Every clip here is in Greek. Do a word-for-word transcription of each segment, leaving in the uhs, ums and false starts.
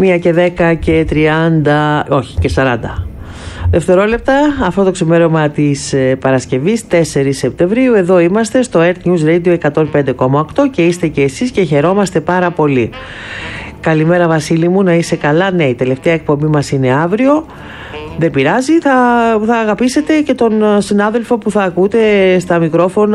μία και δέκα και τριάντα, όχι και σαράντα δευτερόλεπτα. Αυτό το ξημέρωμα της Παρασκευής τέσσερις Σεπτεμβρίου. Εδώ είμαστε στο Earth News Radio εκατόν πέντε κόμμα οκτώ και είστε και εσείς και χαιρόμαστε πάρα πολύ. Καλημέρα Βασίλη μου, να είσαι καλά. Ναι, η τελευταία εκπομπή μας είναι αύριο. Δεν πειράζει, θα, θα αγαπήσετε και τον συνάδελφο που θα ακούτε στα μικρόφωνα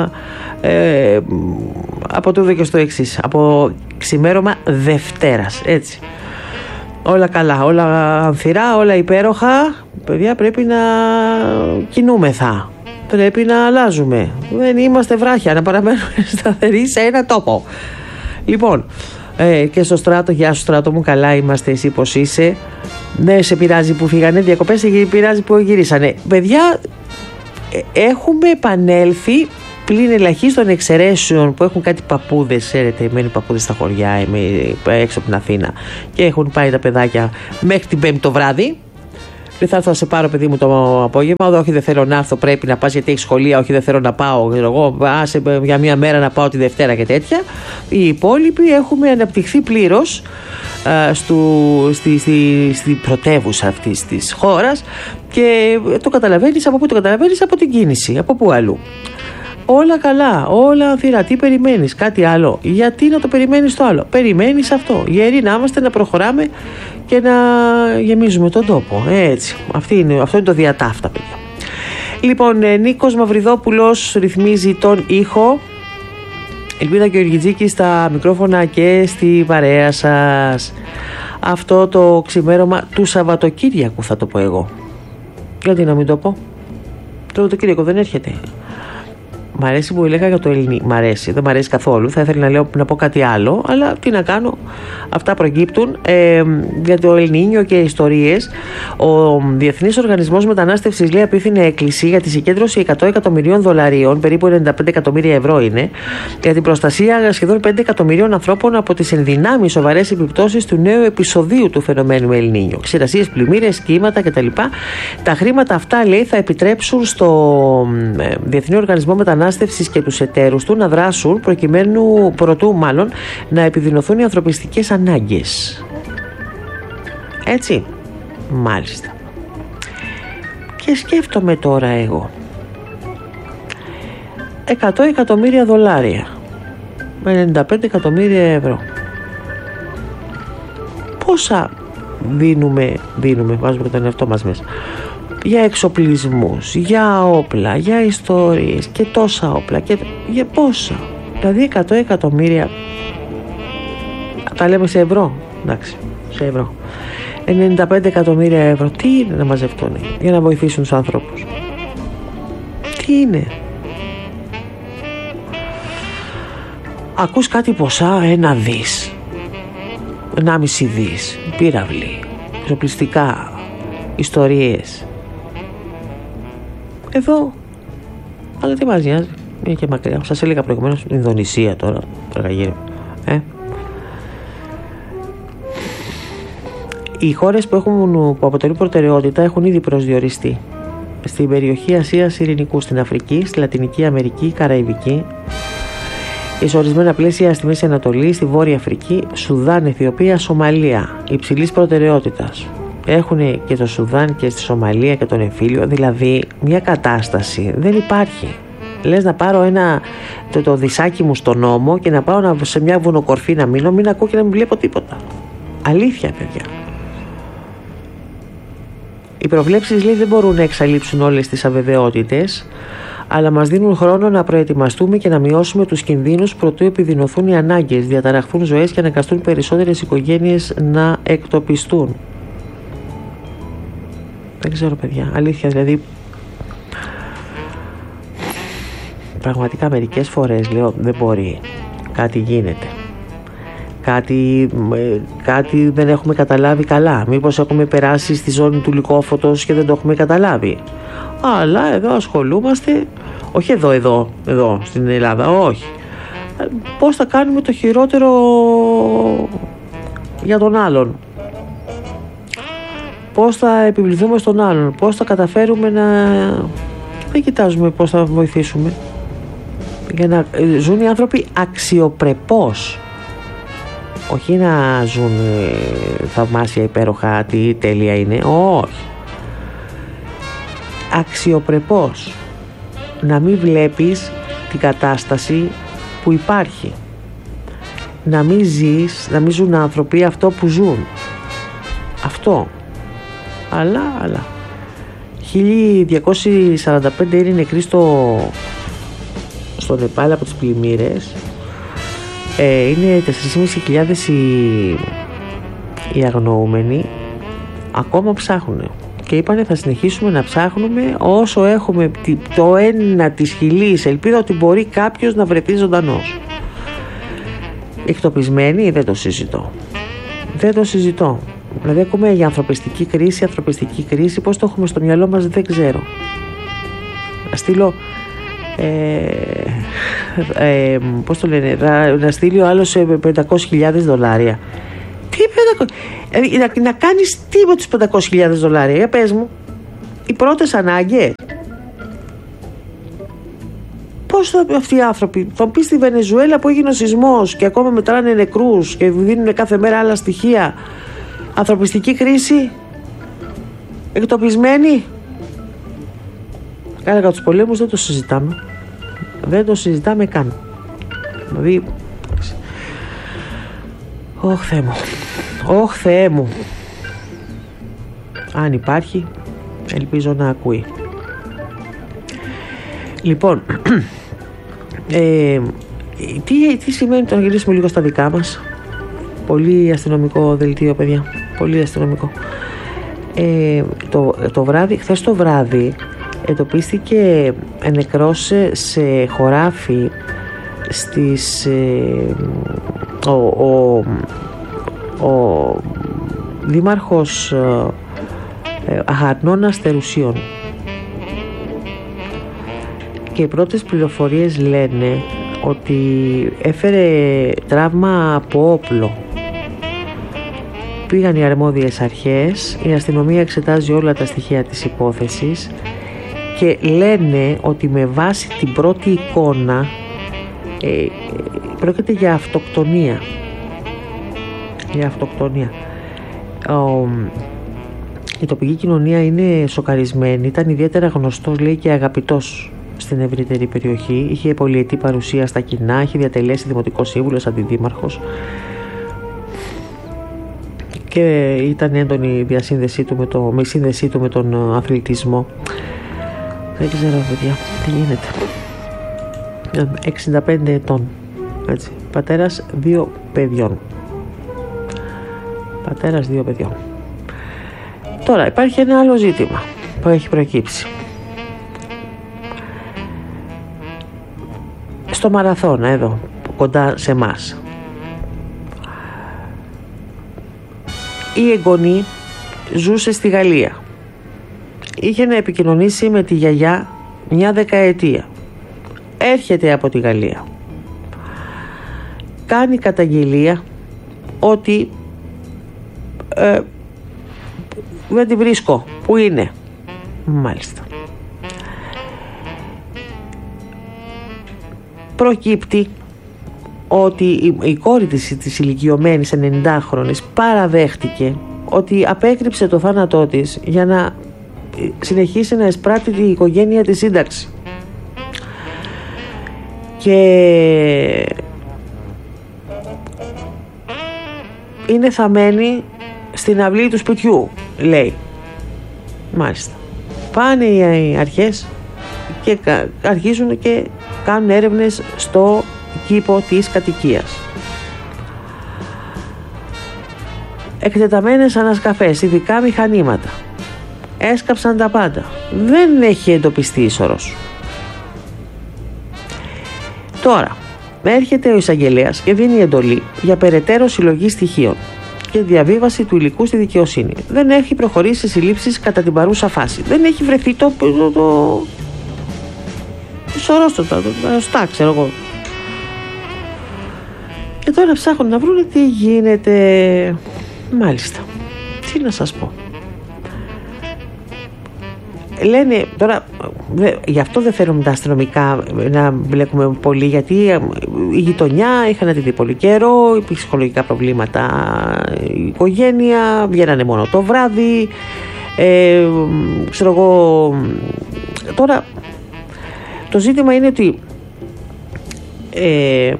ε, από τούδο και στο εξής, από ξημέρωμα Δευτέρας, έτσι. Όλα καλά, όλα ανθυρά, όλα υπέροχα. Παιδιά, πρέπει να κινούμεθα, πρέπει να αλλάζουμε. Δεν είμαστε βράχια, να παραμένουμε σταθεροί σε ένα τόπο. Λοιπόν, ε, και στο Στράτο, γεια σου Στράτο μου, καλά είμαστε, εσύ πως είσαι? Ναι, σε πειράζει που φύγανε διακοπές, σε πειράζει που γυρίσανε. Παιδιά, έχουμε επανέλθει πλην ελαχίστων εξαιρέσεων που έχουν κάτι παππούδες, ξέρετε, μένουν παππούδες στα χωριά, έξω από την Αθήνα και έχουν πάει τα παιδάκια μέχρι την Πέμπτη το βράδυ. Δεν θα έρθω να σε πάρω, παιδί μου, το απόγευμα. Όχι, δεν θέλω να έρθω, πρέπει να πας γιατί έχει σχολεία. Όχι, δεν θέλω να πάω. Εγώ, άσε για μία μέρα να πάω τη Δευτέρα και τέτοια. Οι υπόλοιποι έχουμε αναπτυχθεί πλήρως στη, στη, στη πρωτεύουσα αυτής της χώρας και το καταλαβαίνεις. Από πού το καταλαβαίνεις? Από την κίνηση. Από πού αλλού? Όλα καλά, όλα ανθυρά. Τι περιμένεις? Κάτι άλλο? Γιατί να το περιμένεις το άλλο? Περιμένεις αυτό. Γεροί να είμαστε, να προχωράμε και να γεμίζουμε τον τόπο. Έτσι. Αυτή είναι, αυτό είναι το διατάφτα, παιδιά. Λοιπόν, Νίκος Μαυριδόπουλος ρυθμίζει τον ήχο. Ελπίδα Γεωργιτζίκη στα μικρόφωνα και στη παρέα σας. Αυτό το ξημέρωμα του Σαββατοκύριακου θα το πω εγώ. Γιατί να μην το πω? Το Σαββατοκύριακο δεν έρχεται. Μ' αρέσει που έλεγα για το ελληνικό. Μ' αρέσει, δεν μ' αρέσει καθόλου. Θα ήθελα να λέω να πω κάτι άλλο, αλλά τι να κάνω. Αυτά προκύπτουν. Ε, για το Ελληνίνιο και ιστορίες. Ο Διεθνής Οργανισμός Μετανάστευσης λέει απίθυνε έκκληση για τη συγκέντρωση εκατό εκατομμυρίων δολαρίων, περίπου ενενήντα πέντε εκατομμύρια ευρώ είναι, για την προστασία σχεδόν πέντε εκατομμυρίων ανθρώπων από τις ενδυνάμεις σοβαρές επιπτώσεις του νέου επεισοδίου του φαινομένου Ελληνίνιο. Ξηρασίες, πλημμύρες, κύματα κτλ. Τα χρήματα αυτά, λέει, θα επιτρέψουν στο Διεθνή Οργανισμό Μετανάστευσης και τους εταίρους του να δράσουν προκειμένου προτού μάλλον να επιδεινωθούν οι ανθρωπιστικές ανάγκες. Έτσι, μάλιστα. Και σκέφτομαι τώρα εγώ, εκατό εκατομμύρια δολάρια με ενενήντα πέντε εκατομμύρια ευρώ, πόσα δίνουμε, δίνουμε, βάζουμε τον εαυτό μας μέσα, για εξοπλισμούς, για όπλα, για ιστορίες και τόσα όπλα και για πόσα? Δηλαδή εκατό εκατομμύρια, τα λέμε σε ευρώ, εντάξει, σε ευρώ, ενενήντα πέντε εκατομμύρια ευρώ, τι είναι να μαζευτούν για να βοηθήσουν τους ανθρώπους? Τι είναι? Ακούς κάτι ποσά, ένα δις, ενάμιση δις, πύραυλοι, εξοπλιστικά, ιστορίες. Εδώ, αλλά τι μας νοιάζει, είναι και μακριά. Σας έλεγα προηγουμένως, Ινδονησία τώρα, γύρω. Ε? Οι χώρες που, έχουν, που αποτελούν προτεραιότητα έχουν ήδη προσδιοριστεί στην περιοχή Ασίας Ειρηνικού, στην Αφρική, στη Λατινική Αμερική, Καραϊβική, σε ορισμένα πλαίσια στη Μέση Ανατολή, στη Βόρεια Αφρική, Σουδάν, Αιθιοπία, Σομαλία, υψηλής προτεραιότητας. Έχουν και το Σουδάν και στη Σομαλία και τον εμφύλιο, δηλαδή μια κατάσταση δεν υπάρχει. Λες να πάρω ένα, το, το δισάκι μου στον νόμο και να πάω να, σε μια βουνοκορφή να μείνω, μην ακούω και να μην βλέπω τίποτα. Αλήθεια, παιδιά. Οι προβλέψεις, λέει, δεν μπορούν να εξαλείψουν όλες τις αβεβαιότητες, αλλά μας δίνουν χρόνο να προετοιμαστούμε και να μειώσουμε τους κινδύνους προτού επιδεινωθούν οι ανάγκες, διαταραχθούν ζωές και αναγκαστούν περισσότερες οικογένειες να εκτοπιστούν. Δεν ξέρω, παιδιά, αλήθεια, δηλαδή πραγματικά μερικές φορές λέω δεν μπορεί, κάτι γίνεται, κάτι, κάτι δεν έχουμε καταλάβει καλά, μήπως έχουμε περάσει στη ζώνη του λυκόφωτος και δεν το έχουμε καταλάβει, αλλά εδώ ασχολούμαστε, όχι εδώ, εδώ, εδώ στην Ελλάδα, όχι, πώς θα κάνουμε το χειρότερο για τον άλλον, πώς θα επιβληθούμε στον άλλον, πώς θα καταφέρουμε να... Δεν κοιτάζουμε πώς θα βοηθήσουμε για να ζουν οι άνθρωποι αξιοπρεπώς. Όχι να ζουν ε, θαυμάσια, υπέροχα, τι τέλεια είναι. Όχι. Αξιοπρεπώς. Να μην βλέπεις την κατάσταση που υπάρχει. Να μην ζεις, να μην ζουν άνθρωποι αυτό που ζουν. Αυτό. Αλλά, αλλά. χίλια διακόσιοι σαράντα πέντε είναι νεκροί στο, στο Νεπάλ από τις πλημμύρες. Ε, είναι τέσσερις χιλιάδες πεντακόσιοι οι, οι αγνοούμενοι. Ακόμα ψάχνουν. Και είπανε θα συνεχίσουμε να ψάχνουμε όσο έχουμε το ένα της χιλής ελπίδα ότι μπορεί κάποιος να βρεθεί ζωντανός. Εκτοπισμένοι δεν το συζητώ. Δεν το συζητώ. Δηλαδή ακούμε για ανθρωπιστική κρίση, ανθρωπιστική κρίση, πώς το έχουμε στο μυαλό μας δεν ξέρω. Να στείλω ε, ε, πώς το λένε, να, να στείλει ο άλλος πεντακόσιες χιλιάδες δολάρια. Τι πεντακόσιες, να, να κάνεις τι με τους πεντακόσιες χιλιάδες δολάρια, για πες μου. Οι πρώτες ανάγκες. Πώς θα, αυτοί οι άνθρωποι, θα πει στη Βενεζουέλα που έγινε ο σεισμός και ακόμα μετράνε νεκρούς και δίνουν κάθε μέρα άλλα στοιχεία, ανθρωπιστική κρίση, εκτοπισμένοι. Κάνα για τους πολέμους δεν το συζητάμε. Δεν το συζητάμε καν. Δηλαδή, όχ Θεέ μου, όχ Θεέ μου. Αν υπάρχει, ελπίζω να ακούει. Λοιπόν, ε, τι, τι σημαίνει το να γυρίσουμε λίγο στα δικά μας. Πολύ αστυνομικό δελτίο, παιδιά. Πολύ αστυνομικό. Ε, το, το βράδυ, χθες το βράδυ εντοπίστηκε νεκρός σε χωράφι στις ε, ο, ο, ο δήμαρχος ε, Αχαρνών Αστερουσίων. Και οι πρώτες πληροφορίες λένε ότι έφερε τραύμα από όπλο. Πήγαν οι αρμόδιες αρχές, η αστυνομία εξετάζει όλα τα στοιχεία της υπόθεσης και λένε ότι με βάση την πρώτη εικόνα ε, πρόκειται για αυτοκτονία. Για αυτοκτονία. Ο, η τοπική κοινωνία είναι σοκαρισμένη, ήταν ιδιαίτερα γνωστός, λέει, και αγαπητός στην ευρύτερη περιοχή. Είχε πολυετή παρουσία στα κοινά, είχε διατελέσει δημοτικός σύμβουλος, αντιδήμαρχος και ήταν έντονη η διασύνδεσή του με, το, με η σύνδεσή του με τον αθλητισμό. Δεν ξέρω, παιδιά, τι γίνεται. εξήντα πέντε ετών, έτσι. Πατέρας δύο παιδιών. Πατέρας δύο παιδιών. Τώρα υπάρχει ένα άλλο ζήτημα που έχει προκύψει. Στο Μαραθώνα, εδώ, κοντά σε εμάς, η εγγονή ζούσε στη Γαλλία. Είχε να επικοινωνήσει με τη γιαγιά μια δεκαετία. Έρχεται από τη Γαλλία. Κάνει καταγγελία ότι ε, δεν τη βρίσκω. Πού είναι? Μάλιστα. Προκύπτει ότι η, η κόρη της, της ηλικιωμένης ενενηντάχρονης παραδέχτηκε ότι απέκρυψε το θάνατό της για να συνεχίσει να εισπράττει την οικογένεια της σύνταξη. Και είναι θαμμένη στην αυλή του σπιτιού, λέει. Μάλιστα. Πάνε οι αρχές και αρχίζουν και κάνουν έρευνες στο κήπο της κατοικίας. Εκτεταμένες ανασκαφές, ειδικά μηχανήματα. Έσκαψαν τα πάντα. Δεν έχει εντοπιστεί ίσορρος. Τώρα, έρχεται ο εισαγγελέας και δίνει εντολή για περαιτέρω συλλογή στοιχείων και διαβίβαση του υλικού στη δικαιοσύνη. Δεν έχει προχωρήσει σε συλλήψεις κατά την παρούσα φάση. Δεν έχει βρεθεί το... το, το... σωρός το, το, το, ξέρω εγώ. Και τώρα ψάχνουν να βρουν τι γίνεται. Μάλιστα. Τι να σας πω. λένε τώρα, δε, γι' αυτό δεν θέλουμε τα αστυνομικά να μπλέκουμε πολύ, γιατί η γειτονιά είχαν τη δει πολύ καιρό, υπήρχε ψυχολογικά προβλήματα, η οικογένεια, βγαίνανε μόνο το βράδυ, ε, ξέρω εγώ. Τώρα το ζήτημα είναι ότι ε,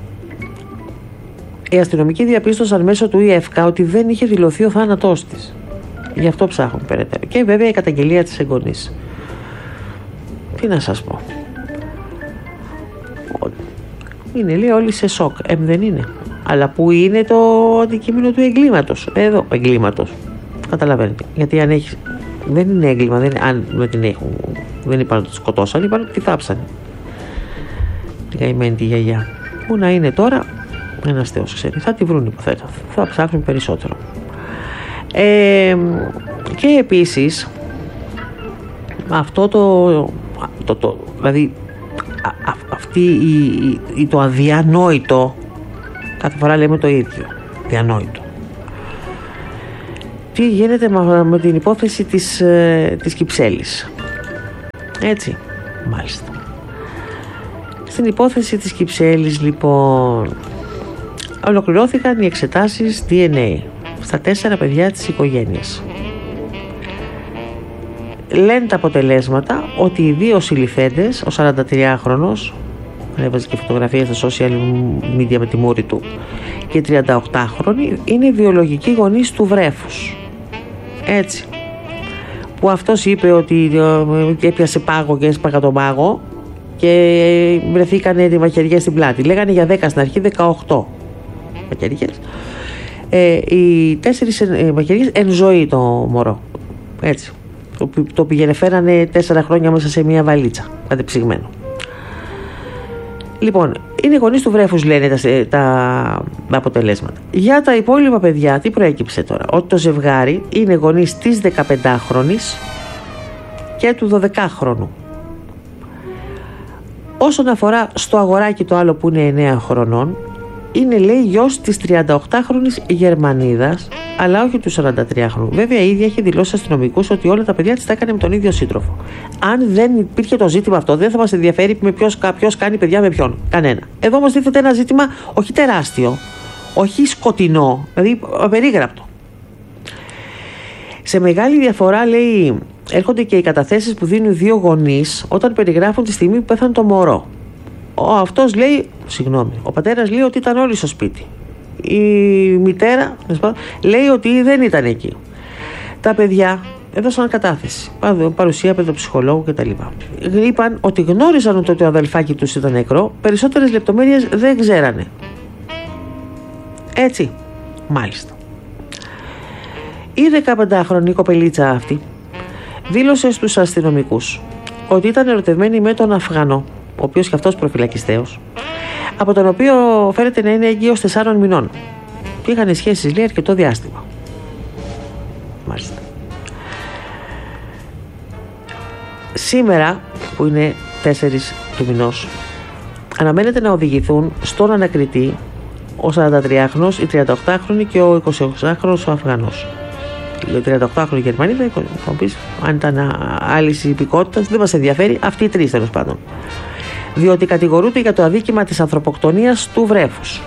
οι αστυνομικοί διαπίστωσαν μέσω του ΙΕΦΚΑ ότι δεν είχε δηλωθεί ο θάνατός της. Γι' αυτό ψάχνουν περαιτέρω. Και βέβαια η καταγγελία της εγγονής. Τι να σας πω. Είναι, λέει, όλοι σε σοκ. Ε, δεν είναι. Αλλά που είναι το αντικείμενο του εγκλήματος. Εδώ, εγκλήματος. Καταλαβαίνετε. Γιατί αν έχει. Δεν είναι έγκλημα. Δεν, αν με την έχουν. Δεν είπαν ότι τη σκοτώσαν, είπαν ότι τη θάψανε. Την καημένη τη γιαγιά. Πού να είναι τώρα, ένας Θεός ξέρει. Θα τη βρουν, υποθέτω. Θα ψάχνουν περισσότερο. Ε, και επίσης αυτό το, το, το δηλαδή α, α, αυτή η, η, το αδιανόητο, κάθε φορά λέμε το ίδιο, διανόητο. Τι γίνεται με, με την υπόθεση της, ε, της Κυψέλης, έτσι, μάλιστα. Στην υπόθεση της Κυψέλης, λοιπόν, ολοκληρώθηκαν οι εξετάσεις ντι εν έι στα τέσσερα παιδιά της οικογένειας. Λένε τα αποτελέσματα ότι οι δύο συλληφθέντες, ο σαραντατριάχρονος, έβαζε και φωτογραφίες στα social media με τη μούρη του, και η τριανταοκτάχρονη, είναι βιολογικοί γονείς του βρέφους. Έτσι. Που αυτός είπε ότι έπιασε πάγο και έσπαγα τον πάγο και βρεθήκανε τη μαχαιριά στην πλάτη. Λέγανε για δέκα στην αρχή, δεκαοκτώ μαχαιριές. Ε, οι τέσσερις ε, μαχαιριές εν ζωή το μωρό. Έτσι. Το, το πήγαινε, φέρανε τέσσερα χρόνια μέσα σε μια βαλίτσα, κατεψυγμένο. Λοιπόν, είναι γονείς του βρέφους, λένε τα, τα, τα αποτελέσματα. Για τα υπόλοιπα παιδιά, τι προέκυψε τώρα? Ότι το ζευγάρι είναι γονείς της δεκαπεντάχρονης και του δωδεκάχρονου. Όσον αφορά στο αγοράκι το άλλο που είναι εννέα χρονών, είναι, λέει, γιος της τριανταοκτάχρονης Γερμανίδας, αλλά όχι του σαραντατριάχρονου. Βέβαια, η ίδια έχει δηλώσει αστυνομικούς ότι όλα τα παιδιά της τα έκανε με τον ίδιο σύντροφο. Αν δεν υπήρχε το ζήτημα αυτό, δεν θα μας ενδιαφέρει με ποιος, ποιος κάνει παιδιά με ποιον. Κανένα. Εδώ όμως δείχνεται ένα ζήτημα όχι τεράστιο, όχι σκοτεινό, δηλαδή απερίγραπτο. Σε μεγάλη διαφορά, λέει, έρχονται και οι καταθέσεις που δίνουν δύο γονείς όταν περιγράφουν τη στιγμή που πέθανε το μωρό. Ο αυτός λέει, συγγνώμη, ο πατέρας λέει ότι ήταν όλοι στο σπίτι. Η μητέρα λέει ότι δεν ήταν εκεί. Τα παιδιά έδωσαν κατάθεση, παρουσία παιδοψυχολόγου κτλ. Είπαν ότι γνώριζαν ότι το αδελφάκι τους ήταν νεκρό, περισσότερες λεπτομέρειες δεν ξέρανε. Έτσι, μάλιστα. Η δεκαπεντάχρονη κοπελίτσα αυτή δήλωσε στους αστυνομικούς ότι ήταν ερωτευμένη με τον Αφγανό, ο οποίος και αυτός προφυλακιστέος, από τον οποίο φέρεται να είναι έγκυος τεσσάρων μηνών. Και είχαν σχέσεις, λέει, αρκετό διάστημα. Μάλιστα. Σήμερα, που είναι τέσσερις του μηνός, αναμένεται να οδηγηθούν στον ανακριτή ο σαραντατριάχρονος, η τριανταοκτάχρονη και ο εικοσιοξάχρονος ο Αφγανός. Η τριανταοκτάχρονη Γερμανίδα, θα μου πεις, αν ήταν άλλη υπηκότητα, δεν μας ενδιαφέρει, αυτοί οι τρεις τέλος πάντων. Διότι κατηγορούνται για το αδίκημα της ανθρωποκτονίας του βρέφους.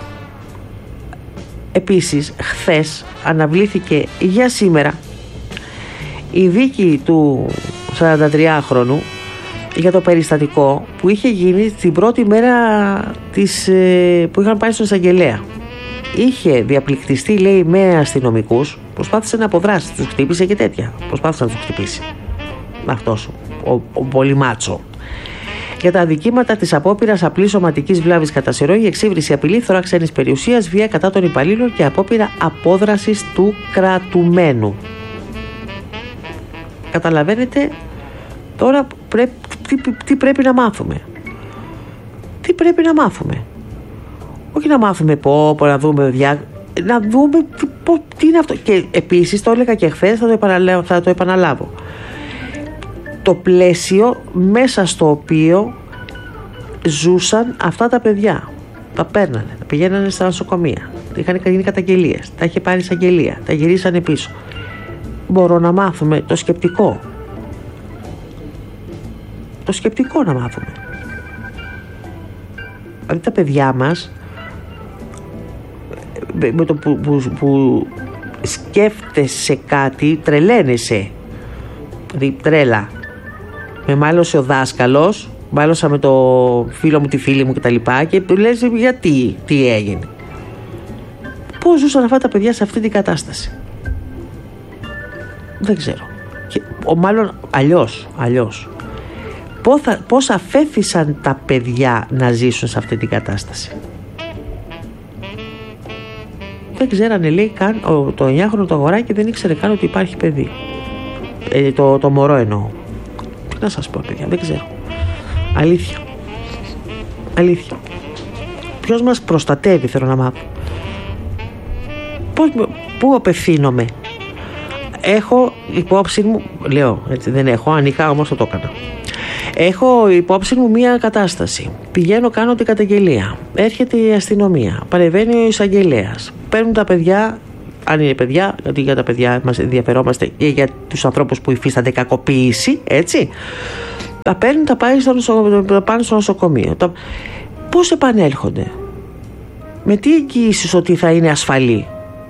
Επίσης, χθες αναβλήθηκε για σήμερα η δίκη του σαραντατριάχρονου για το περιστατικό που είχε γίνει την πρώτη μέρα της, που είχαν πάει στον εισαγγελέα. Είχε διαπληκτιστεί, λέει, με αστυνομικούς, προσπάθησε να αποδράσει, τους χτύπησε και τέτοια. Προσπάθησε να τους χτυπήσει. Αυτός ο, ο, ο πολύ μάτσο. Για τα αδικήματα της απόπειρας απλής σωματικής βλάβης κατά συρρόγη, εξύβριση, απειλή, θωρά ξένης περιουσίας, βία κατά των υπαλλήλων και απόπειρα απόδρασης του κρατουμένου. Καταλαβαίνετε τώρα πρέ, τι, τι πρέπει να μάθουμε. Τι πρέπει να μάθουμε. Όχι να μάθουμε πω, πω να δούμε διά, να δούμε τι, πω, τι είναι αυτό. Και επίσης το έλεγα και χθες, θα το επαναλάβω, θα το επαναλάβω. Το πλαίσιο μέσα στο οποίο ζούσαν αυτά τα παιδιά. Τα παίρνανε, τα πηγαίνανε στα νοσοκομεία, είχαν γίνει καταγγελίες, τα είχε πάρει εισαγγελία, τα γυρίσανε πίσω. Μπορώ να μάθουμε το σκεπτικό. το σκεπτικό να μάθουμε. Δηλαδή τα παιδιά μας με το που, που, που σκέφτεσαι κάτι τρελαίνεσαι. Δηλαδή τρέλα. Με μάλωσε ο δάσκαλος, μάλωσα με το φίλο μου, τη φίλη μου κτλ. Και του λες γιατί, τι έγινε. Πώς ζούσαν αυτά τα παιδιά σε αυτή την κατάσταση. Δεν ξέρω. Και, ο, μάλλον αλλιώς, αλλιώς. Πώς, θα, πώς αφέθησαν τα παιδιά να ζήσουν σε αυτή την κατάσταση. Δεν ξέρανε, λέει, καν, ο, το εννιάχρονο το αγοράκι δεν ήξερε καν ότι υπάρχει παιδί. Ε, το, το μωρό εννοώ. Τι να σας πω, παιδιά, δεν ξέρω. Αλήθεια. Αλήθεια. Ποιος μας προστατεύει, θέλω να μάθω. Πώς, πού απευθύνομαι. Έχω υπόψη μου, λέω, έτσι δεν έχω, αν είχα όμως θα το έκανα. Έχω υπόψη μου μία κατάσταση. Πηγαίνω, κάνω την καταγγελία. Έρχεται η αστυνομία. Παρεμβαίνει ο εισαγγελέας. Παίρνουν τα παιδιά, αν είναι παιδιά, γιατί για τα παιδιά μας ενδιαφερόμαστε και για τους ανθρώπους που υφίστανται κακοποίηση, έτσι. Τα παίρνουν, τα πάει στο νοσο, τα πάνε στο νοσοκομείο. Τα... Πώς επανέρχονται. Με τι εγγύησεις ότι θα είναι ασφαλή.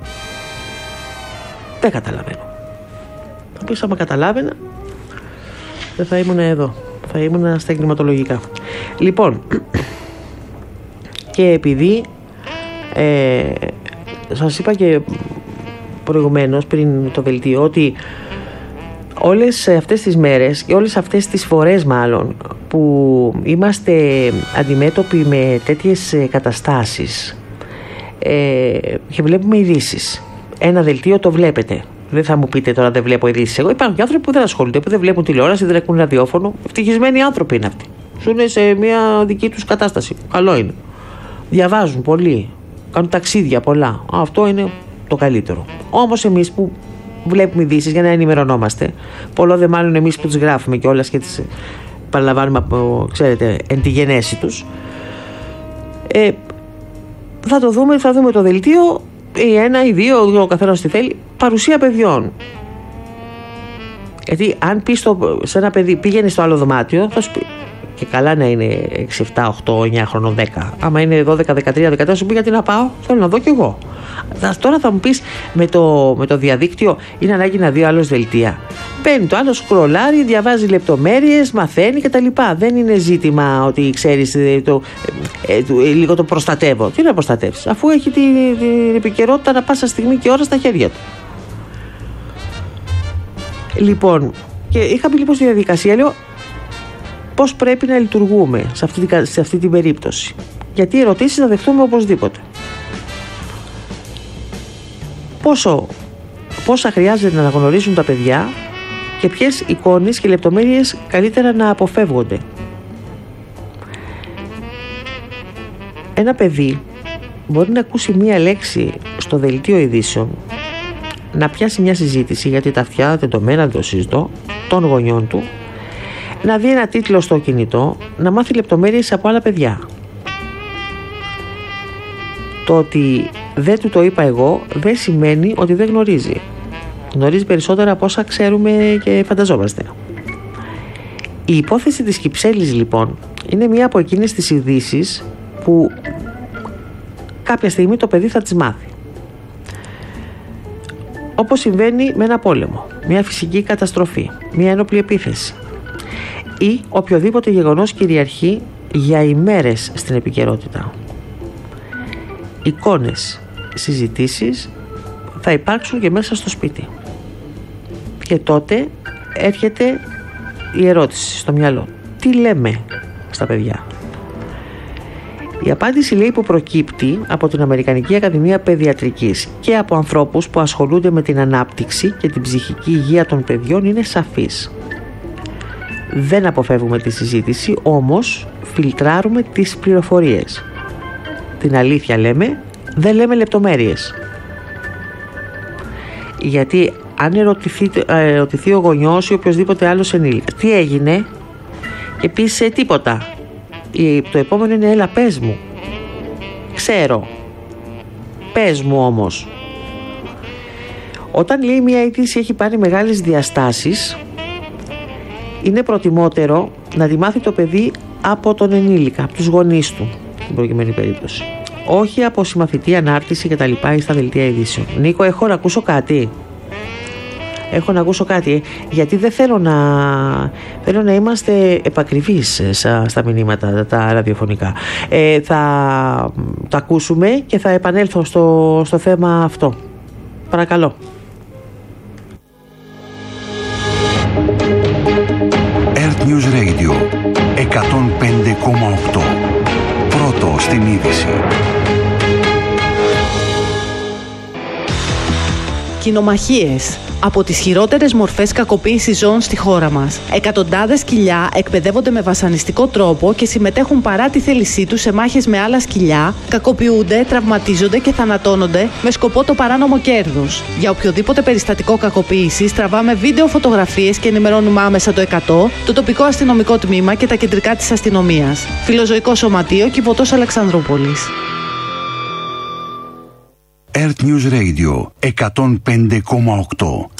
Δεν καταλαβαίνω. Θα πεις, άμα καταλάβαινα, δεν θα ήμουν εδώ. Θα ήμουν στα εγκληματολογικά. Λοιπόν, και επειδή ε, σας είπα και προηγουμένως πριν το δελτίο ότι όλες αυτές τις μέρες και όλες αυτές τις φορές μάλλον που είμαστε αντιμέτωποι με τέτοιες καταστάσεις ε, και βλέπουμε ειδήσεις. Ένα δελτίο το βλέπετε. Δεν θα μου πείτε τώρα δεν βλέπω ειδήσεις. Εγώ υπάρχουν και άνθρωποι που δεν ασχολούνται, που δεν βλέπουν τηλεόραση, δεν ακούν ραδιόφωνο. Ευτυχισμένοι άνθρωποι είναι αυτοί. Ζουν σε μια δική τους κατάσταση. Καλό είναι. Διαβάζουν πολύ. Κάνουν ταξίδια πολλά. Αυτό είναι το καλύτερο. Όμως εμείς που βλέπουμε ειδήσεις για να ενημερωνόμαστε, πολλό δε μάλλον εμείς που τις γράφουμε κιόλας και τις παραλαμβάνουμε από, ξέρετε, εν τη γενέση τους, ε, θα το δούμε, θα δούμε το δελτίο. Ή ένα ή δύο, ο καθένας τι θέλει, παρουσία παιδιών. Γιατί αν πεις στο, σε ένα παιδί πήγαινε στο άλλο δωμάτιο, θα σου πει, και καλά να είναι έξι, επτά, οκτώ, εννιά χρονών, δέκα. Άμα είναι δώδεκα, δεκατρία, δεκατέσσερα, σου πει γιατί να πάω, θέλω να δω κι εγώ. Τώρα θα μου πεις με το, με το διαδίκτυο είναι ανάγκη να δει άλλος δελτία. Μπαίνει το άλλο, σκρολάρει, διαβάζει λεπτομέρειες, μαθαίνει κτλ. Δεν είναι ζήτημα ότι ξέρεις το, ε, ε, ε, λίγο το προστατεύω. Τι να προστατεύεις, αφού έχει την, την επικαιρότητα να πάσα στιγμή και ώρα στα χέρια του. Λοιπόν, και είχα πει λοιπόν στη διαδικασία, λέω, πώς πρέπει να λειτουργούμε σε αυτή, σε αυτή την περίπτωση. Γιατί οι ερωτήσεις θα δεχτούμε οπωσδήποτε. Πόσο, πόσα χρειάζεται να αναγνωρίζουν τα παιδιά και ποιες εικόνες και λεπτομέρειες καλύτερα να αποφεύγονται. Ένα παιδί μπορεί να ακούσει μία λέξη στο δελτίο ειδήσεων, να πιάσει μια συζήτηση γιατί τα αυτιά δεδομένα, δεν το συζητώ, των γονιών του, να δει ένα τίτλο στο κινητό, να μάθει λεπτομέρειες από άλλα παιδιά. Το ότι δεν του το είπα εγώ δεν σημαίνει ότι δεν γνωρίζει. Γνωρίζει περισσότερα από όσα ξέρουμε και φανταζόμαστε. Η υπόθεση της Κυψέλης λοιπόν είναι μία από εκείνες τις ειδήσεις που κάποια στιγμή το παιδί θα τις μάθει. Όπως συμβαίνει με ένα πόλεμο, μια φυσική καταστροφή, μια ένοπλη επίθεση ή οποιοδήποτε γεγονός κυριαρχεί για ημέρες στην επικαιρότητα. Εικόνες, συζητήσεις θα υπάρξουν και μέσα στο σπίτι. Και τότε έρχεται η ερώτηση στο μυαλό. Τι λέμε στα παιδιά? Η απάντηση λέει που προκύπτει από την Αμερικανική Ακαδημία Παιδιατρικής και από ανθρώπους που ασχολούνται με την ανάπτυξη και την ψυχική υγεία των παιδιών είναι σαφής. Δεν αποφεύγουμε τη συζήτηση, όμως φιλτράρουμε τις πληροφορίες. Την αλήθεια λέμε, δεν λέμε λεπτομέρειες. Γιατί αν ερωτηθεί, ερωτηθεί ο γονιός ή οποιοδήποτε άλλος ενήλικας, τι έγινε, και πεις ε, τίποτα, το επόμενο είναι έλα πες μου. Ξέρω. Πες μου όμως. Όταν λέει μια είδηση έχει πάρει μεγάλες διαστάσεις, είναι προτιμότερο να τη μάθει το παιδί από τον ενήλικα, από τους γονείς του, στην προηγούμενη περίπτωση. Όχι από συμμαθητή ανάρτηση και τα λοιπά ή στα δελτία ειδήσεων. Νίκο, έχω να ακούσω κάτι. Έχω να ακούσω κάτι, ε, γιατί δεν θέλω να, θέλω να είμαστε επακριβείς στα, στα μηνύματα τα ραδιοφωνικά. Ε, θα τα ακούσουμε και θα επανέλθω στο, στο θέμα αυτό. Παρακαλώ. Earth News Radio εκατόν πέντε κόμμα οκτώ. Πρώτο στην είδηση. Κοινομαχίες. Από τις χειρότερες μορφές κακοποίησης ζώων στη χώρα μας. Εκατοντάδες σκυλιά εκπαιδεύονται με βασανιστικό τρόπο και συμμετέχουν παρά τη θέλησή τους σε μάχες με άλλα σκυλιά, κακοποιούνται, τραυματίζονται και θανατώνονται με σκοπό το παράνομο κέρδος. Για οποιοδήποτε περιστατικό κακοποίησης τραβάμε βίντεο, φωτογραφίες και ενημερώνουμε άμεσα το εκατό, το τοπικό αστυνομικό τμήμα και τα κεντρικά της αστυνομίας. Φιλοζωικό Σωματείο, Κιβωτός Αλεξανδρούπολης. Earth News Radio εκατόν πέντε κόμμα οκτώ.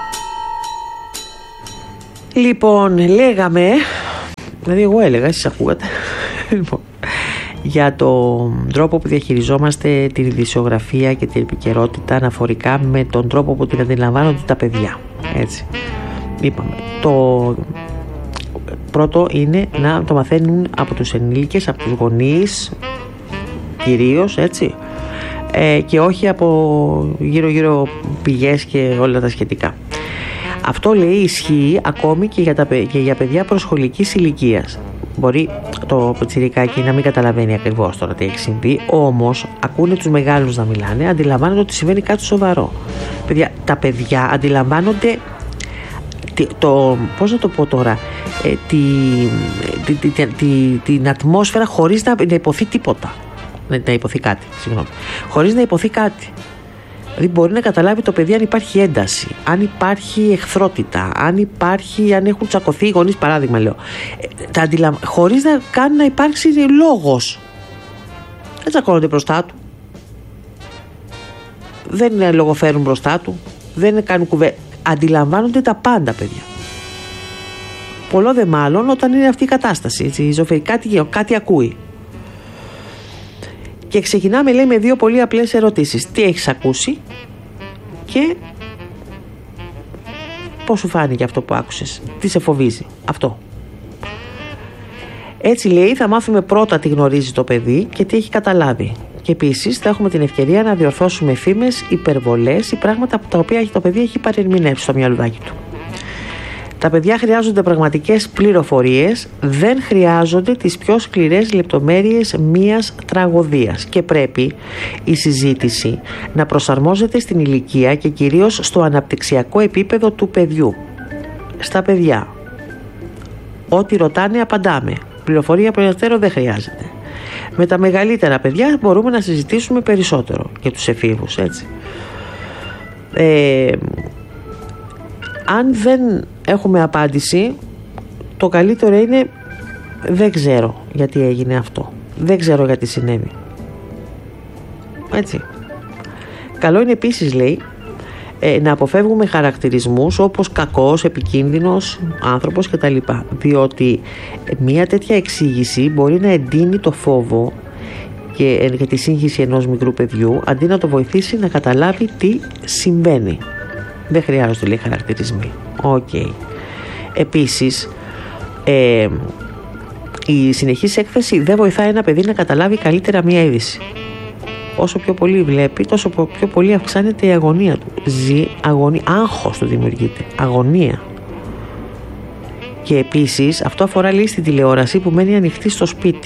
Λοιπόν, λέγαμε, δηλαδή εγώ έλεγα, εσείς ακούγατε, λοιπόν, για τον τρόπο που διαχειριζόμαστε την ειδησιογραφία και την επικαιρότητα αναφορικά με τον τρόπο που την αντιλαμβάνονται τα παιδιά. Έτσι. Είπαμε, το πρώτο είναι να το μαθαίνουν από τους ενήλικες, από τους γονείς, κυρίως, έτσι, ε, και όχι από γύρω-γύρω πηγές και όλα τα σχετικά. Αυτό, λέει, ισχύει ακόμη και για, τα, και για παιδιά προσχολικής ηλικίας. Μπορεί το πιτσιρικάκι να μην καταλαβαίνει ακριβώς τώρα τι έχει συμβεί, όμως ακούνε τους μεγάλους να μιλάνε, αντιλαμβάνονται ότι συμβαίνει κάτι σοβαρό. Παιδιά, τα παιδιά αντιλαμβάνονται το, πώς να το πω τώρα, ε, τη, τη, τη, τη, τη, την ατμόσφαιρα χωρίς να, να υποθεί τίποτα. Να, να υποθεί κάτι, συγγνώμη. Χωρίς να υποθεί κάτι. Δηλαδή μπορεί να καταλάβει το παιδί αν υπάρχει ένταση, αν υπάρχει εχθρότητα, αν υπάρχει, αν έχουν τσακωθεί οι γονείς, παράδειγμα λέω, τα αντιλαμ... χωρίς να κάνει να υπάρξει λόγος. Δεν τσακώνονται μπροστά του, δεν λογοφέρουν μπροστά του, δεν κάνουν κουβέντα. Αντιλαμβάνονται τα πάντα, παιδιά. Πολλό δε μάλλον όταν είναι αυτή η κατάσταση, έτσι, ζωφερή, κάτι, κάτι ακούει. Και ξεκινάμε, λέει, με δύο πολύ απλές ερωτήσεις. Τι έχεις ακούσει και πώς σου φάνηκε αυτό που άκουσες, τι σε φοβίζει, αυτό. Έτσι, λέει, θα μάθουμε πρώτα τι γνωρίζει το παιδί και τι έχει καταλάβει. Και επίσης θα έχουμε την ευκαιρία να διορθώσουμε φήμες, υπερβολές ή πράγματα τα οποία το παιδί έχει παρερμηνεύσει στο μυαλουδάκι του. Τα παιδιά χρειάζονται πραγματικές πληροφορίες, δεν χρειάζονται τις πιο σκληρές λεπτομέρειες μιας τραγωδίας και πρέπει η συζήτηση να προσαρμόζεται στην ηλικία και κυρίως στο αναπτυξιακό επίπεδο του παιδιού. Στα παιδιά, ό,τι ρωτάνε απαντάμε, πληροφορία προϊστέρω δεν χρειάζεται. Με τα μεγαλύτερα παιδιά μπορούμε να συζητήσουμε περισσότερο και τους εφήβους, έτσι. Ε, αν δεν έχουμε απάντηση, το καλύτερο είναι δεν ξέρω γιατί έγινε αυτό, δεν ξέρω γιατί συνέβη, έτσι. Καλό είναι επίσης, λέει, ε, να αποφεύγουμε χαρακτηρισμούς όπως κακός, επικίνδυνος άνθρωπος κτλ, διότι μια τέτοια εξήγηση μπορεί να εντείνει το φόβο και, και τη σύγχυση ενός μικρού παιδιού αντί να το βοηθήσει να καταλάβει τι συμβαίνει. Δεν χρειάζονται, λέει, χαρακτηρισμοί. Οκ. Okay. Επίσης, ε, η συνεχής έκθεση δεν βοηθάει ένα παιδί να καταλάβει καλύτερα μία είδηση. Όσο πιο πολύ βλέπει, τόσο πιο πολύ αυξάνεται η αγωνία του. Ζει αγωνία, άγχος του δημιουργείται, αγωνία. Και επίσης, αυτό αφορά, λέει, στην τηλεόραση που μένει ανοιχτή στο σπίτι.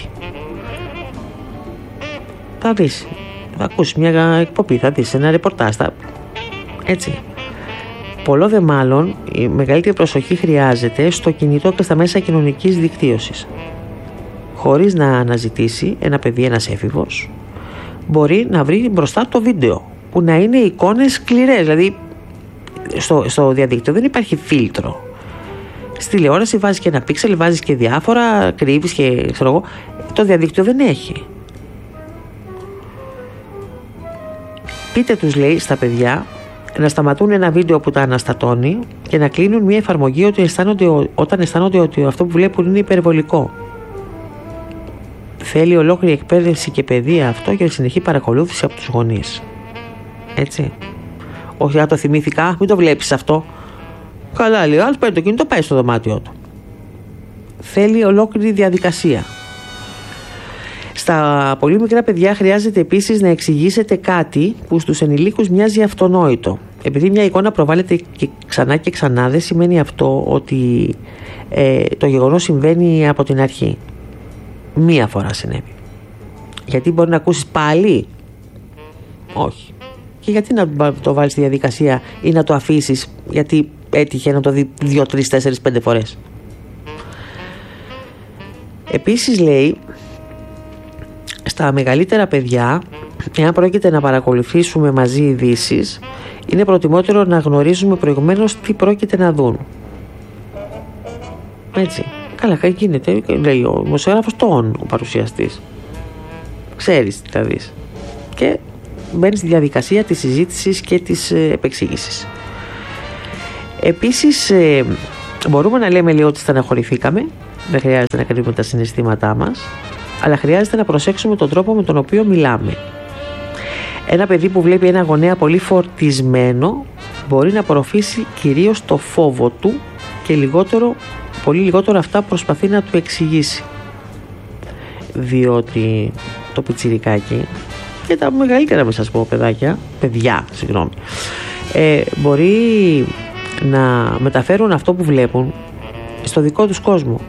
Θα δεις, θα ακούσεις μια εκπομπή, θα δεις ένα ρεπορτάζ, θα... έτσι. Πολλό δε μάλλον η μεγαλύτερη προσοχή χρειάζεται στο κινητό και στα μέσα κοινωνικής δικτύωσης. Χωρίς να αναζητήσει ένα παιδί, ένας έφηβος, μπορεί να βρει μπροστά το βίντεο που να είναι εικόνες σκληρές. Δηλαδή στο, στο διαδίκτυο δεν υπάρχει φίλτρο. Στη τηλεόραση βάζεις και ένα πίξελ, βάζεις και διάφορα, κρύβεις και ξέρω εγώ. Το διαδίκτυο δεν έχει. Πείτε τους, λέει, στα παιδιά, να σταματούν ένα βίντεο που τα αναστατώνει και να κλείνουν μια εφαρμογή ότι αισθάνονται, όταν αισθάνονται ότι αυτό που βλέπουν είναι υπερβολικό. Θέλει ολόκληρη εκπαίδευση και παιδεία αυτό για συνεχή παρακολούθηση από τους γονείς. Έτσι. Όχι, αν το θυμήθηκα, μην το βλέπεις αυτό. Καλά, λέει ο άλλος, παίρνει το κινητό, πάει στο δωμάτιό του. Θέλει ολόκληρη διαδικασία. Στα πολύ μικρά παιδιά χρειάζεται επίσης να εξηγήσετε κάτι που στους ενηλίκους μοιάζει αυτονόητο. Επειδή μια εικόνα προβάλλεται και ξανά και ξανά, δεν σημαίνει αυτό ότι ε, το γεγονός συμβαίνει από την αρχή. Μία φορά συνέβη. Γιατί μπορεί να ακούσεις πάλι? Όχι. Και γιατί να το βάλεις στη διαδικασία ή να το αφήσεις, γιατί έτυχε να το δει δύο, τρεις, τέσσερις, πέντε φορές. Επίσης λέει, στα μεγαλύτερα παιδιά, εάν πρόκειται να παρακολουθήσουμε μαζί ειδήσεις, είναι προτιμότερο να γνωρίζουμε προηγουμένως τι πρόκειται να δουν. Έτσι. Καλά, γίνεται, λέει ο δημοσιογράφος, τον ο παρουσιαστής. Ξέρεις τι θα δεις. Και μπαίνει στη διαδικασία της συζήτησης και της ε, επεξήγησης. Επίσης, ε, μπορούμε να λέμε λίγο ότι στεναχωρηθήκαμε, δεν χρειάζεται να κρύβουμε τα συναισθήματά μας, αλλά χρειάζεται να προσέξουμε τον τρόπο με τον οποίο μιλάμε. Ένα παιδί που βλέπει ένα γονέα πολύ φορτισμένο μπορεί να απορροφήσει κυρίως το φόβο του και λιγότερο, πολύ λιγότερο αυτά που προσπαθεί να του εξηγήσει. Διότι το πιτσιρικάκι και τα μεγαλύτερα, με σας πω, παιδάκια, παιδιά, συγγνώμη, ε, μπορεί να μεταφέρουν αυτό που βλέπουν στο δικό τους κόσμο.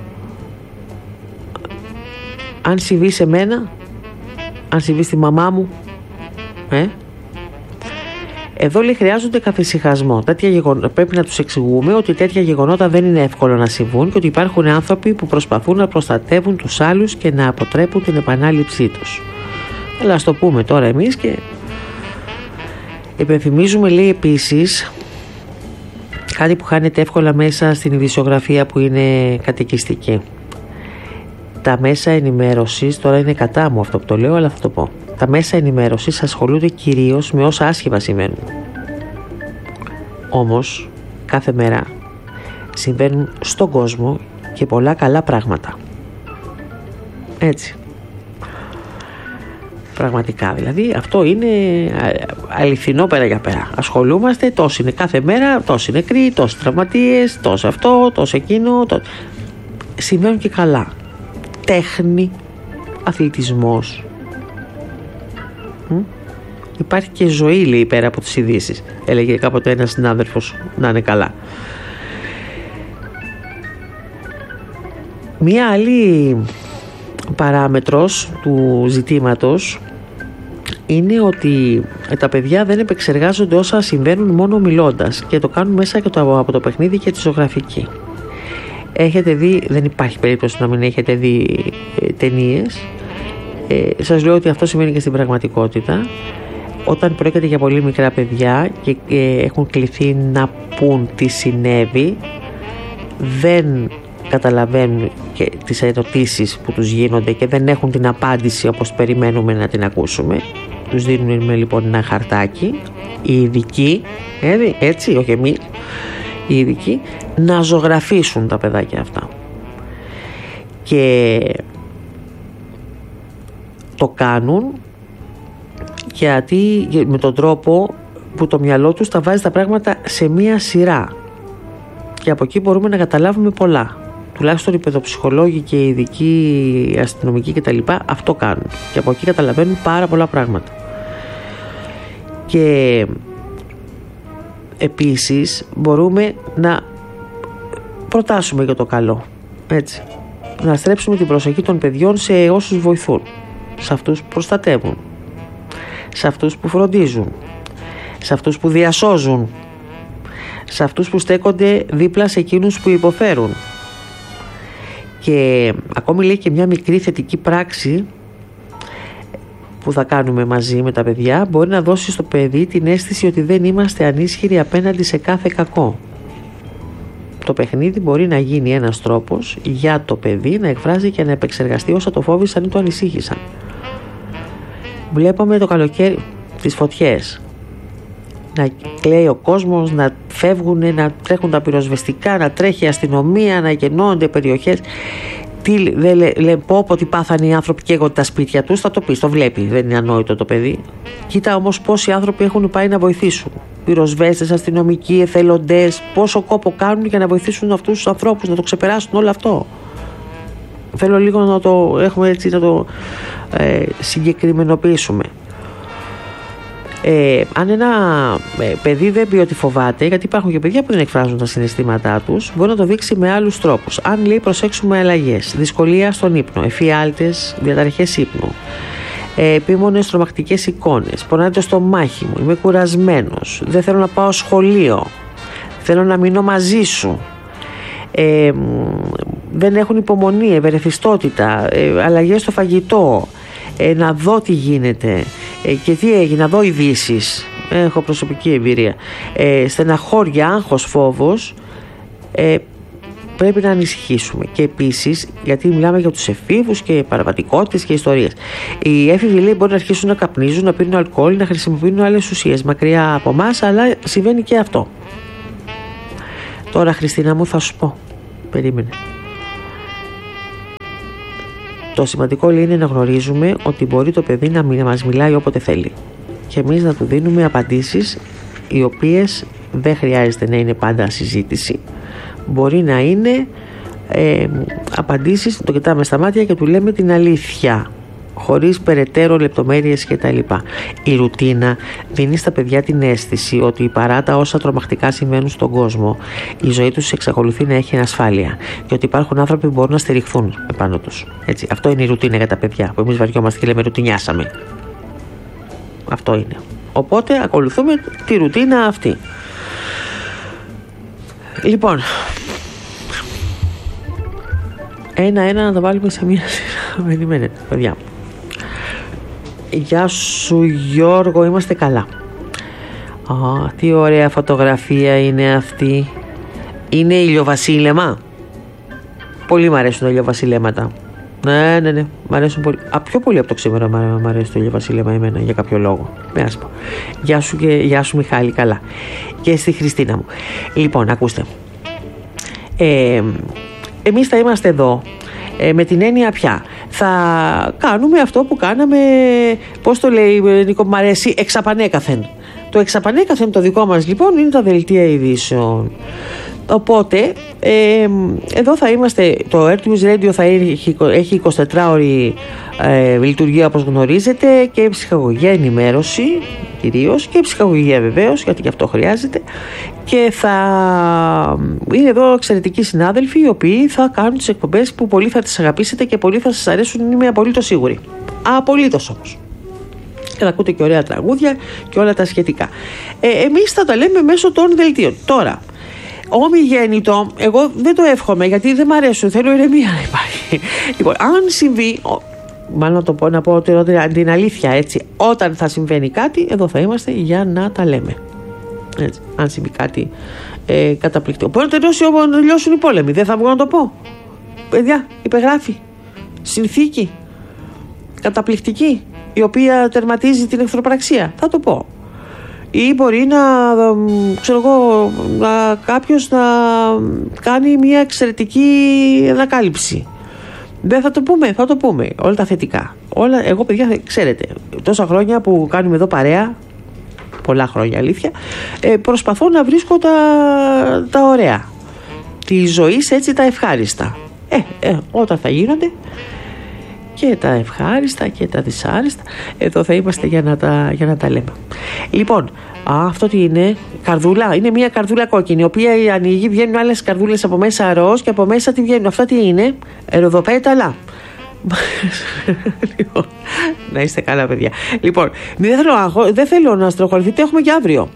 Αν συμβεί σε μένα, αν συμβεί στη μαμά μου, ε, εδώ λέει χρειάζονται καθησυχασμό. Τέτοια γεγονότα, πρέπει να τους εξηγούμε ότι τέτοια γεγονότα δεν είναι εύκολο να συμβούν και ότι υπάρχουν άνθρωποι που προσπαθούν να προστατεύουν τους άλλους και να αποτρέπουν την επανάληψή τους. Αλλά ας το πούμε τώρα εμείς και υπενθυμίζουμε, λέει, επίσης κάτι που χάνεται εύκολα μέσα στην ειδησιογραφία που είναι κατοικιστική. Τα μέσα ενημέρωσης, τώρα είναι κατά μου αυτό που το λέω, αλλά θα το πω. Τα μέσα ενημέρωσης ασχολούνται κυρίως με όσα άσχημα συμβαίνουν. Όμως, κάθε μέρα συμβαίνουν στον κόσμο και πολλά καλά πράγματα. Έτσι. Πραγματικά, δηλαδή, αυτό είναι αληθινό πέρα για πέρα. Ασχολούμαστε, τόσο είναι κάθε μέρα, τόσο νεκροί, τόσοι τραυματίες, τόσο αυτό, τόσο εκείνο. Τόσο... Συμβαίνουν και καλά. Τέχνη, αθλητισμός. Μ? Υπάρχει και ζωή, λέει, πέρα από τις ειδήσεις. Έλεγε κάποτε ένας συνάδελφος, να είναι καλά. Μία άλλη παράμετρος του ζητήματος είναι ότι τα παιδιά δεν επεξεργάζονται όσα συμβαίνουν μόνο μιλώντας και το κάνουν μέσα και το, από το παιχνίδι και τη ζωγραφική. Έχετε δει, δεν υπάρχει περίπτωση να μην έχετε δει ε, ταινίες. Ε, σας λέω ότι αυτό σημαίνει και στην πραγματικότητα. Όταν πρόκειται για πολύ μικρά παιδιά και ε, έχουν κληθεί να πούν τι συνέβη, δεν καταλαβαίνουν και τις ερωτήσεις που τους γίνονται και δεν έχουν την απάντηση όπως περιμένουμε να την ακούσουμε. Τους δίνουμε λοιπόν ένα χαρτάκι, οι ειδικοί, έτσι, όχι εμείς, οι ειδικοί, να ζωγραφίσουν τα παιδάκια αυτά. Και το κάνουν γιατί με τον τρόπο που το μυαλό τους τα βάζει τα πράγματα σε μία σειρά. Και από εκεί μπορούμε να καταλάβουμε πολλά. Τουλάχιστον οι παιδοψυχολόγοι και οι ειδικοί αστυνομικοί κτλ. Αυτό κάνουν. Και από εκεί καταλαβαίνουν πάρα πολλά πράγματα. Και επίσης μπορούμε να προτάσουμε για το καλό. Έτσι. Να στρέψουμε την προσοχή των παιδιών σε όσους βοηθούν. Σε αυτούς που προστατεύουν. Σε αυτούς που φροντίζουν. Σε αυτούς που διασώζουν. Σε αυτούς που στέκονται δίπλα σε εκείνους που υποφέρουν. Και ακόμη λέει και μια μικρή θετική πράξη που θα κάνουμε μαζί με τα παιδιά μπορεί να δώσει στο παιδί την αίσθηση ότι δεν είμαστε ανίσχυροι απέναντι σε κάθε κακό. Το παιχνίδι μπορεί να γίνει ένας τρόπος για το παιδί να εκφράζει και να επεξεργαστεί όσα το φόβησαν ή το ανησύχησαν. Βλέπαμε το καλοκαίρι τις φωτιές. να κλαίει ο κόσμος, να φεύγουν, να τρέχουν τα πυροσβεστικά, να τρέχει η αστυνομία, να γεννώνται περιοχές. Τι δεν λέ, λέ, πω πω ότι πάθανε οι άνθρωποι και εγώ τα σπίτια τους, θα το πεις, το βλέπει, δεν είναι ανόητο το παιδί. Κοίτα όμως πόσοι άνθρωποι έχουν πάει να βοηθήσουν. Πυροσβέστες, αστυνομικοί, εθελοντές, πόσο κόπο κάνουν για να βοηθήσουν αυτούς τους ανθρώπους να το ξεπεράσουν όλο αυτό. Θέλω λίγο να το έχουμε έτσι, να το ε, συγκεκριμενοποιήσουμε. Ε, αν ένα ε, παιδί δεν πει ότι φοβάται, γιατί υπάρχουν και παιδιά που δεν εκφράζουν τα συναισθήματά τους, μπορεί να το δείξει με άλλους τρόπους. Αν λέει προσέξουμε αλλαγές, δυσκολία στον ύπνο, εφιάλτες, διαταραχές ύπνου, ε, επίμονες τρομακτικές εικόνες, πονάει το στομάχι μου, είμαι κουρασμένος, δεν θέλω να πάω σχολείο, θέλω να μείνω μαζί σου, ε, δεν έχουν υπομονή, ευερεθιστότητα, ε, αλλαγές στο φαγητό, ε, να δω τι γίνεται, ε, και τι έγινε, να δω ειδήσεις, έχω προσωπική εμπειρία, ε, στεναχώρια, άγχος, φόβος, ε, πρέπει να ανησυχήσουμε. Και επίσης, γιατί μιλάμε για τους εφήβους και παραβατικότητες και ιστορίες, οι έφηβοι λέει μπορεί να αρχίσουν να καπνίζουν, να πίνουν αλκοόλ, να χρησιμοποιούν άλλες ουσίες μακριά από εμάς, αλλά συμβαίνει και αυτό. Τώρα, Χριστίνα μου, θα σου πω, περίμενε. Το σημαντικό λέει είναι να γνωρίζουμε ότι μπορεί το παιδί να μας μιλάει όποτε θέλει και εμείς να του δίνουμε απαντήσεις οι οποίες δεν χρειάζεται να είναι πάντα συζήτηση, μπορεί να είναι ε, απαντήσεις, το κοιτάμε στα μάτια και του λέμε την αλήθεια χωρίς περαιτέρω λεπτομέρειες κτλ. Η ρουτίνα δίνει στα παιδιά την αίσθηση ότι παρά τα όσα τρομακτικά συμβαίνουν στον κόσμο, η ζωή τους εξακολουθεί να έχει ασφάλεια και ότι υπάρχουν άνθρωποι που μπορούν να στηριχθούν επάνω τους. Έτσι, αυτό είναι η ρουτίνα για τα παιδιά που εμείς βαριόμαστε και λέμε ρουτινιάσαμε. Αυτό είναι. Οπότε ακολουθούμε τη ρουτίνα αυτή. Λοιπόν, ένα-ένα να το βάλουμε σε μία σειρά. Περιμένετε, παιδιά. Γεια σου Γιώργο, είμαστε καλά. Α, τι ωραία φωτογραφία είναι αυτή. Είναι ηλιοβασίλεμα. Πολύ μ' αρέσουν τα ηλιοβασιλέματα. Ναι, ναι, ναι, μ' αρέσουν πολύ. Α, πιο πολύ από το ξήμερο μ' αρέσει το ηλιοβασίλεμα εμένα για κάποιο λόγο. Με ας πω. Γεια σου και γεια σου Μιχάλη, καλά. Και στη Χριστίνα μου. Λοιπόν, ακούστε. Ε, εμείς θα είμαστε εδώ ε, με την έννοια πια. Θα κάνουμε αυτό που κάναμε, πώς το λέει Νίκο, μ' αρέσει, εξαπανέκαθεν. Το εξαπανέκαθεν το δικό μας λοιπόν είναι τα δελτία ειδήσεων. Οπότε ε, εδώ θα είμαστε, το Earth News Radio θα έχει, έχει εικοσιτετράωρη ε, λειτουργία όπως γνωρίζετε, και ψυχαγωγία, ενημέρωση κυρίως, και ψυχαγωγία βεβαίως, γιατί και αυτό χρειάζεται, και θα είναι εδώ εξαιρετικοί συνάδελφοι οι οποίοι θα κάνουν τις εκπομπές που πολύ θα τις αγαπήσετε και πολύ θα σας αρέσουν, είμαι απολύτως σίγουρη. Απολύτως όμως. Και θα ακούτε και ωραία τραγούδια και όλα τα σχετικά. Ε, εμείς θα τα λέμε μέσω των δελτίων. Τώρα, ομιγέννητο, εγώ δεν το εύχομαι γιατί δεν μ' αρέσουν, θέλω ηρεμία να υπάρχει. Λοιπόν, αν συμβεί, μάλλον να το πω, να πω την αλήθεια, έτσι, όταν θα συμβαίνει κάτι, εδώ θα είμαστε για να τα λέμε. Έτσι, αν συμβεί κάτι ε, καταπληκτικό. Μπορεί να τελειώσει, να τελειώσουν οι πόλεμοι, δεν θα βγω να το πω. Παιδιά, υπεγράφει συνθήκη καταπληκτική η οποία τερματίζει την εχθροπραξία, θα το πω. Ή μπορεί να, ξέρω εγώ, να κάποιος να κάνει μια εξαιρετική ανακάλυψη. Δεν θα το πούμε, θα το πούμε. Όλα τα θετικά. Όλα, εγώ παιδιά, ξέρετε, τόσα χρόνια που κάνουμε εδώ παρέα, πολλά χρόνια αλήθεια, ε, προσπαθώ να βρίσκω τα, τα ωραία. Τη ζωή έτσι τα ευχάριστα. Ε, ε, όταν θα γίνονται και τα ευχάριστα και τα δυσάριστα, εδώ θα είμαστε για να τα, για να τα λέμε. Λοιπόν, α, αυτό τι είναι? Καρδούλα. Είναι μια καρδούλα κόκκινη, η οποία ανοίγει, βγαίνουν άλλες καρδούλες από μέσα ροζ και από μέσα τι βγαίνουν? Αυτά τι είναι? Ροδοπέταλα. Λοιπόν, να είστε καλά παιδιά. Λοιπόν, δεν θέλω, δεν θέλω να στροχωρηθείτε, έχουμε και αύριο.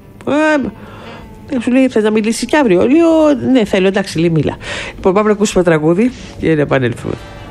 Ε, σου λέει, θες να μιλήσεις και αύριο? Λέω, ναι θέλω, εντάξει, λέει, μίλα. Λοιπόν, πάμε να ακούσουμε τραγούδι και να επανέλθουμε.